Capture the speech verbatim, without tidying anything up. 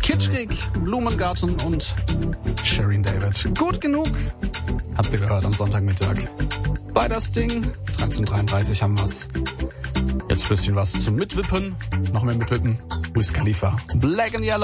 Kitschkrieg, Blumengarten und Shirin David. Gut genug, habt ihr gehört am Sonntagmittag. Bei das Ding, dreizehn Uhr dreiunddreißig haben wir's. Jetzt ein bisschen was zum Mitwippen, noch mehr mitwippen. Wiz Khalifa, Black and Yellow.